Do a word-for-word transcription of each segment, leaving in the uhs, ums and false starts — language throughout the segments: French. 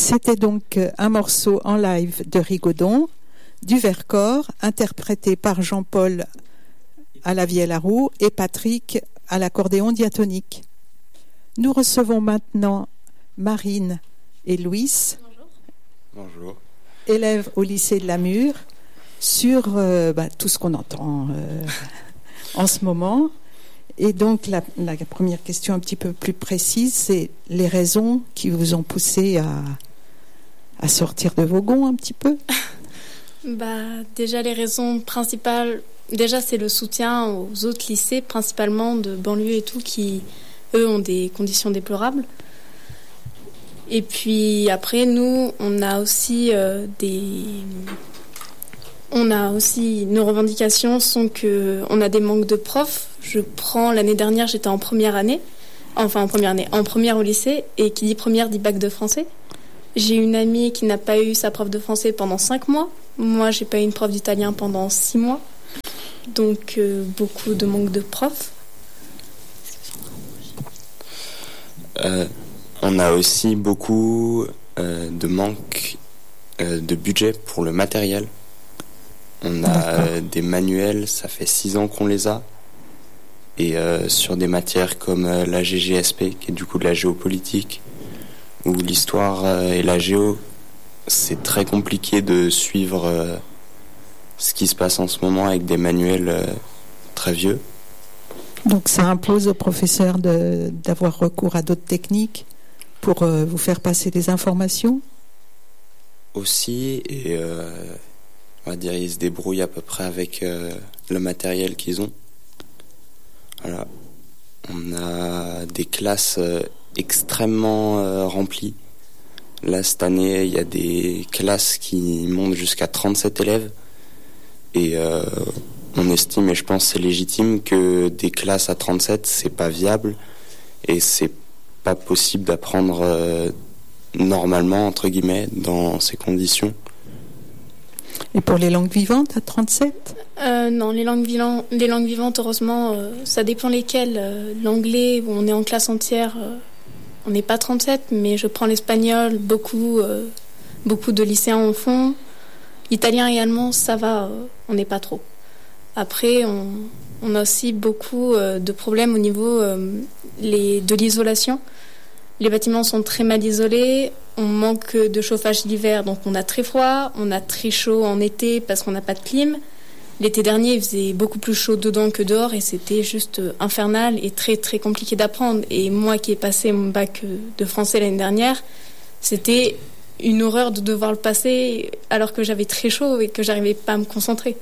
C'était donc un morceau en live de Rigaudon, du Vercors, interprété par Jean-Paul à la vielle à roue et Patrick à l'accordéon diatonique. Nous recevons maintenant Marine et Louis, Bonjour. Bonjour. Élèves au lycée de la Mure, sur euh, bah, tout ce qu'on entend euh, en ce moment. Et donc la, la première question un petit peu plus précise, c'est les raisons qui vous ont poussé à, à sortir de vos gonds un petit peu. Bah, déjà les raisons principales, déjà c'est le soutien aux autres lycées, principalement de banlieue et tout, qui eux ont des conditions déplorables. Et puis après nous, on a aussi euh, des, on a aussi nos revendications sont que on a des manques de profs. Je prends l'année dernière, j'étais en première année, enfin en première année, en première au lycée, et qui dit première dit bac de français. J'ai une amie qui n'a pas eu sa prof de français pendant cinq mois. Moi, j'ai pas eu une prof d'italien pendant six mois. Donc, euh, beaucoup de manque de profs. Euh, on a aussi beaucoup euh, de manque euh, de budget pour le matériel. On a euh, des manuels, ça fait six ans qu'on les a. Et euh, sur des matières comme euh, la G G S P, qui est du coup de la géopolitique, ou l'histoire euh, et la géo, c'est très compliqué de suivre euh, ce qui se passe en ce moment avec des manuels euh, très vieux. Donc ça impose aux professeurs de, d'avoir recours à d'autres techniques pour euh, vous faire passer des informations ? Aussi, et euh, on va dire ils se débrouillent à peu près avec euh, le matériel qu'ils ont. Voilà. On a des classes euh, extrêmement euh, remplies. Là, cette année, il y a des classes qui montent jusqu'à trente-sept élèves. Et euh, on estime, et je pense que c'est légitime, que des classes à trente-sept, c'est pas viable. Et c'est pas possible d'apprendre euh, normalement, entre guillemets, dans ces conditions. Et pour les langues vivantes, à trente-sept ? euh, Non, les langues, vivan- les langues vivantes, heureusement, euh, ça dépend lesquelles. Euh, l'anglais, où on est en classe entière... Euh, on n'est pas trente-sept, mais je prends l'espagnol, beaucoup, euh, beaucoup de lycéens en font. Italien et allemand, ça va, euh, on n'est pas trop. Après, on, on a aussi beaucoup euh, de problèmes au niveau euh, les, de l'isolation. Les bâtiments sont très mal isolés, on manque de chauffage l'hiver, donc on a très froid, on a très chaud en été parce qu'on n'a pas de clim. L'été dernier, il faisait beaucoup plus chaud dedans que dehors et c'était juste infernal et très très compliqué d'apprendre. Et moi qui ai passé mon bac de français l'année dernière, c'était une horreur de devoir le passer alors que j'avais très chaud et que j'arrivais pas à me concentrer.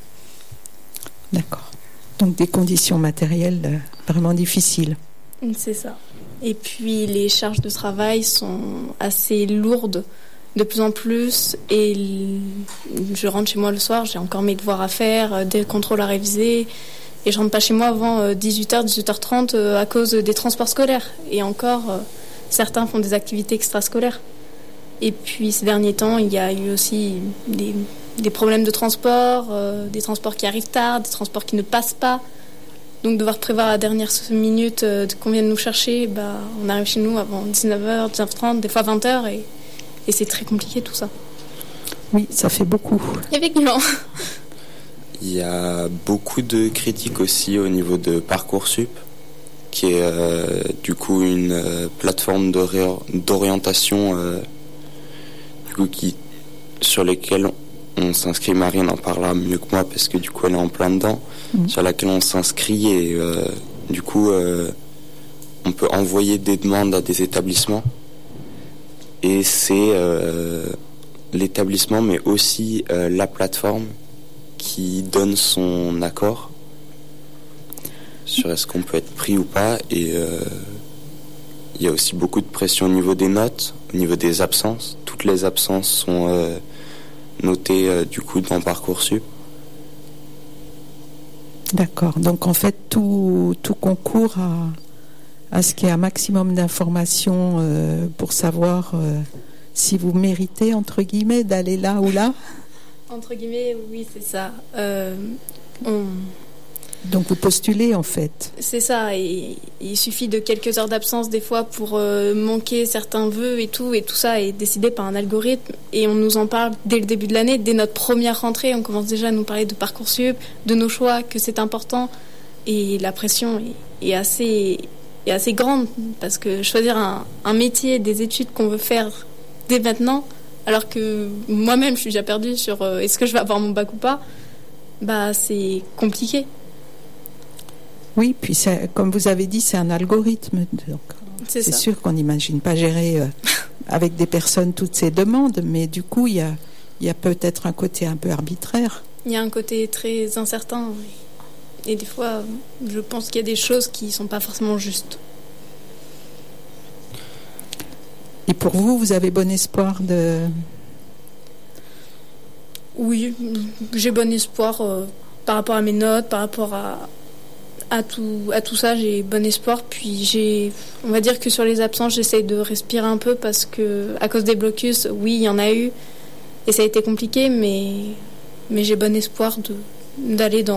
D'accord. Donc des conditions matérielles vraiment difficiles. C'est ça. Et puis les charges de travail sont assez lourdes de plus en plus, et je rentre chez moi le soir, j'ai encore mes devoirs à faire, des contrôles à réviser, et je rentre pas chez moi avant dix-huit heures, dix-huit heures trente à cause des transports scolaires. Et encore, certains font des activités extrascolaires. Et puis ces derniers temps, il y a eu aussi des, des problèmes de transport, euh, des transports qui arrivent tard, des transports qui ne passent pas. Donc devoir prévoir à la dernière minute euh, qu'on vienne nous chercher, bah, on arrive chez nous avant dix-neuf heures, dix-neuf heures trente, des fois vingt heures, et Et c'est très compliqué tout ça. Oui, ça fait beaucoup. Effectivement. Il y a beaucoup de critiques aussi au niveau de Parcoursup, qui est euh, du coup une euh, plateforme d'ori- d'orientation euh, du coup, qui, sur lesquelles on, on s'inscrit. Marine en parlera mieux que moi parce que du coup elle est en plein dedans, mmh. sur laquelle on s'inscrit et euh, du coup euh, on peut envoyer des demandes à des établissements. Et c'est euh, l'établissement, mais aussi euh, la plateforme qui donne son accord sur est-ce qu'on peut être pris ou pas. Et euh, il y a aussi beaucoup de pression au niveau des notes, au niveau des absences. Toutes les absences sont euh, notées euh, du coup dans Parcoursup. D'accord. Donc en fait, tout, tout concourt à... à ce qu'il y ait un maximum d'informations euh, pour savoir euh, si vous méritez, entre guillemets, d'aller là ou là. Entre guillemets, oui, c'est ça. Euh, on... Donc vous postulez en fait. C'est ça, et il suffit de quelques heures d'absence des fois pour euh, manquer certains vœux et tout, et tout ça est décidé par un algorithme, et on nous en parle dès le début de l'année, dès notre première rentrée, on commence déjà à nous parler de Parcoursup, de nos choix, que c'est important, et la pression est, est, assez, est assez grande, parce que choisir un, un métier, des études qu'on veut faire dès maintenant, alors que moi-même je suis déjà perdue sur euh, est-ce que je vais avoir mon bac ou pas, bah c'est compliqué. Oui, puis c'est, comme vous avez dit, c'est un algorithme. Donc c'est c'est ça. sûr qu'on n'imagine pas gérer euh, avec des personnes toutes ces demandes, mais du coup, il y a, il y a peut-être un côté un peu arbitraire. Il y a un côté très incertain. Et des fois, je pense qu'il y a des choses qui ne sont pas forcément justes. Et pour vous, vous avez bon espoir de... Oui, j'ai bon espoir euh, par rapport à mes notes, par rapport à... À tout, à tout ça, j'ai bon espoir. Puis j'ai, on va dire que sur les absences, j'essaye de respirer un peu parce que à cause des blocus, oui, il y en a eu et ça a été compliqué, mais mais j'ai bon espoir de d'aller dans